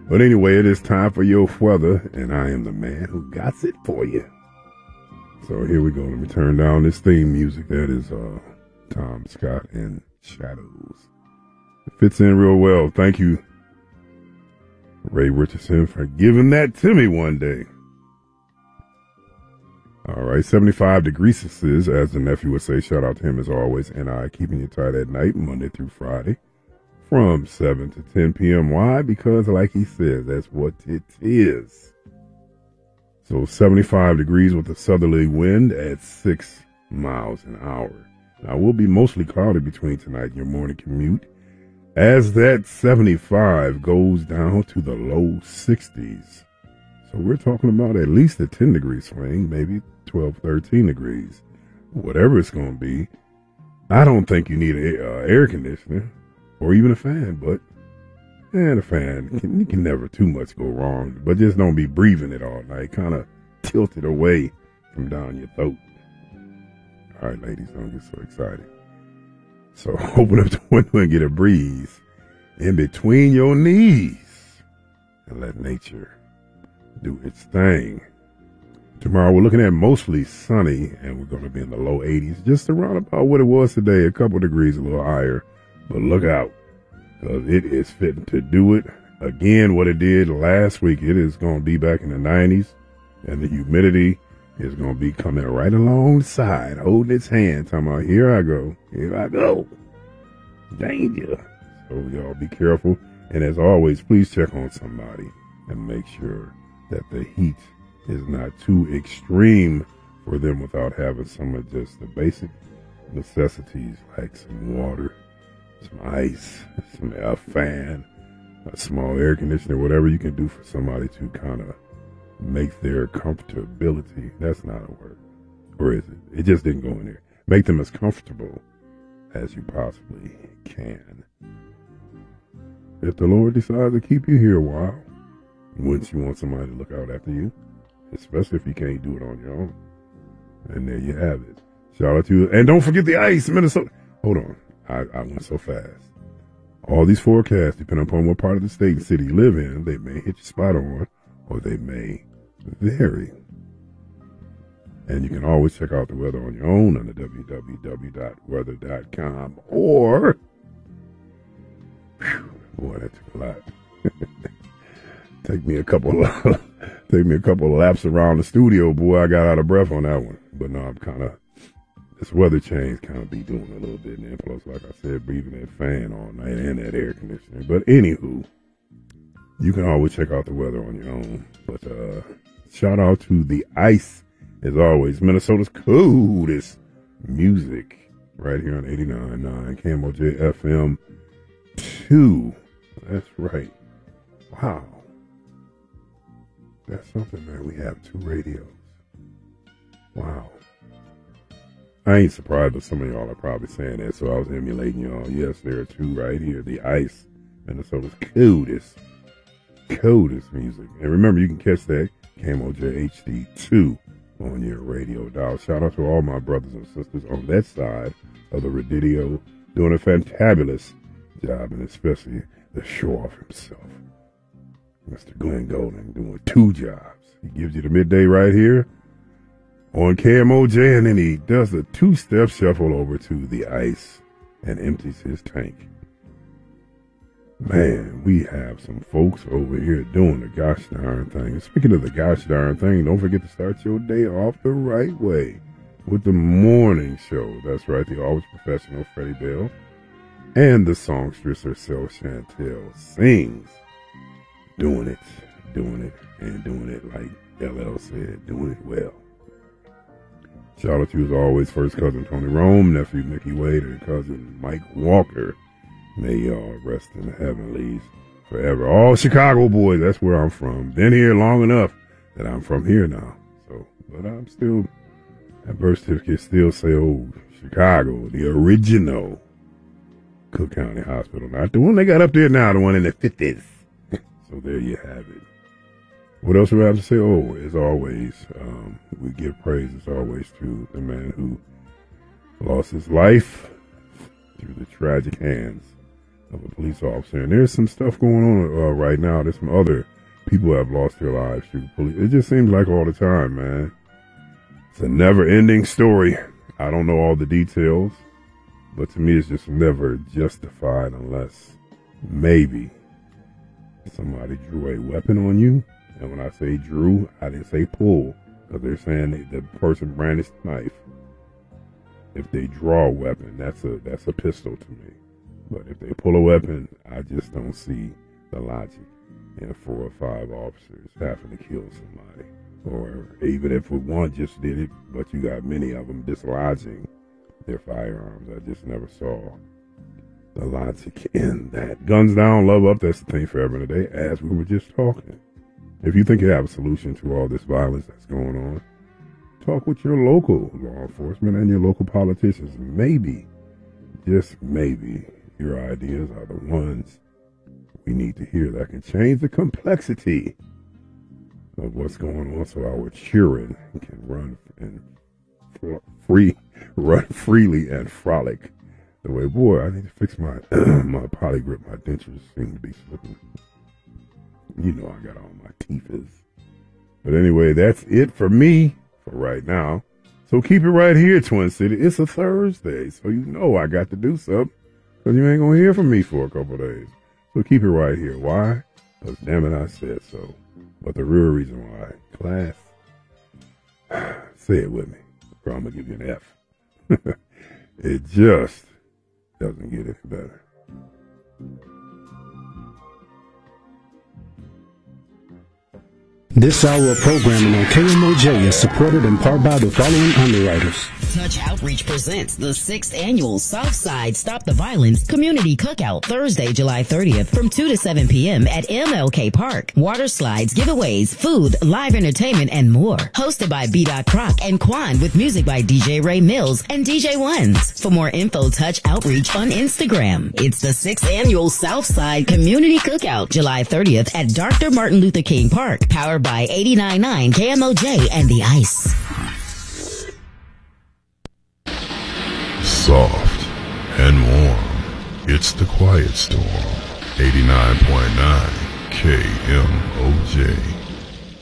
But anyway, it is time for your weather, and I am the man who got it for you. So here we go. Let me turn down this theme music. That is Tom Scott and Shadows. It fits in real well. Thank you, Ray Richardson, for giving that to me one day. All right, 75 degrees as the nephew would say. Shout out to him as always. And I keeping you tight at night, Monday through Friday, from 7 to 10 p.m. Why? Because like he says, that's what it is. So 75 degrees with a southerly wind at 6 miles an hour. Now, we'll be mostly cloudy between tonight and your morning commute as that 75 goes down to the low 60s. So we're talking about at least a 10 degree swing, maybe 12, 13 degrees. Whatever it's going to be. I don't think you need an air conditioner or even a fan, but the fan, you can never too much go wrong. But just don't be breathing it all night. Kind of tilt it away from down your throat. All right, ladies, don't get so excited. So open up the window and get a breeze in between your knees and let nature do its thing. Tomorrow we're looking at mostly sunny, and we're going to be in the low 80s, just around about what it was today, a couple degrees a little higher. But look out, because it is fitting to do it again what it did last week. It is going to be back in the 90s, and the humidity is going to be coming right alongside, holding its hand, talking about, here I go, danger. So y'all be careful, and as always, please check on somebody and make sure that the heat is not too extreme for them without having some of just the basic necessities like some water, some ice, a fan, a small air conditioner, whatever you can do for somebody to kind of make their comfortability. That's not a word. Or is it? It just didn't go in there. Make them as comfortable as you possibly can. If the Lord decides to keep you here a while, wouldn't you want somebody to look out after you? Especially if you can't do it on your own. And there you have it. Shout out to you. And don't forget the ice, Minnesota. Hold on. I went so fast. All these forecasts, depending upon what part of the state and city you live in, they may hit you spot on or they may vary. And you can always check out the weather on your own under www.weather.com or, boy, that took a lot. Take me a couple of laps around the studio, boy. I got out of breath on that one. But no, I'm this weather change kind of be doing a little bit. And plus, like I said, breathing that fan all night and that air conditioner. But anywho, you can always check out the weather on your own. But shout out to the ice, as always. Minnesota's coolest music right here on 89.9 KMOJ FM 2. That's right. Wow. That's something, man. We have 2 radios. Wow. I ain't surprised, but some of y'all are probably saying that, so I was emulating y'all. Yes, there are 2 right here. The Ice, Minnesota's coolest music. And remember, you can catch that KMOJ HD2 on your radio dial. Shout out to all my brothers and sisters on that side of the radio doing a fantabulous job, and especially the show-off himself. Mr. Glenn Golden doing 2 jobs. He gives you the midday right here on KMOJ, and then he does a 2-step shuffle over to the ice and empties his tank. Man, we have some folks over here doing the gosh darn thing. And speaking of the gosh darn thing, don't forget to start your day off the right way with the morning show. That's right, the always professional Freddie Bell and the songstress herself, Chantel Sings. Doing it, and doing it like LL said, doing it well. Shout out to you as always, first cousin Tony Rome, nephew Mickey Wade, and cousin Mike Walker. May y'all rest in the heavenlies forever. All Chicago boys, that's where I'm from. Been here long enough that I'm from here now. So, but I'm still, that birth certificate still say, oh, Chicago, the original Cook County Hospital. Not the one they got up there now, the one in the 50s. So there you have it. What else do we have to say? Oh, as always, we give praise as always to the man who lost his life through the tragic hands of a police officer. And there's some stuff going on right now. There's some other people have lost their lives through the police. It just seems like all the time, man. It's a never-ending story. I don't know all the details, but to me it's just never justified unless maybe somebody drew a weapon on you. And when I say drew, I didn't say pull, because they're saying the person brandished a knife. If they draw a weapon, that's a pistol to me. But if they pull a weapon, I just don't see the logic in 4 or 5 officers having to kill somebody. Or even if one just did it, but you got many of them dislodging their firearms. I just never saw the logic in that. Guns down, love up, that's the thing forever and a day, as we were just talking. If you think you have a solution to all this violence that's going on, talk with your local law enforcement and your local politicians. Maybe, just maybe, your ideas are the ones we need to hear that can change the complexity of what's going on, so our children can run freely and frolic the way. Boy, I need to fix my my polygrip. My dentures seem to be slipping. You know I got all my teethers. But anyway, that's it for me for right now. So keep it right here, Twin City. It's a Thursday, so you know I got to do something, because you ain't going to hear from me for a couple of days. So keep it right here. Why? Because damn it, I said so. But the real reason why, class, say it with me, or I'm going to give you an F. It just doesn't get any better. This hour of programming on KMOJ is supported in part by the following underwriters. Touch Outreach presents the 6th annual Southside Stop the Violence Community Cookout, Thursday, July 30th from 2 to 7 p.m. at MLK Park. Water slides, giveaways, food, live entertainment, and more. Hosted by B. Croc and Quan, with music by DJ Ray Mills and DJ Ones. For more info, Touch Outreach on Instagram. It's the 6th annual Southside Community Cookout, July 30th at Dr. Martin Luther King Park. Powered by 89.9 KMOJ and The Ice. Soft and warm, it's the Quiet Storm. 89.9 KMOJ.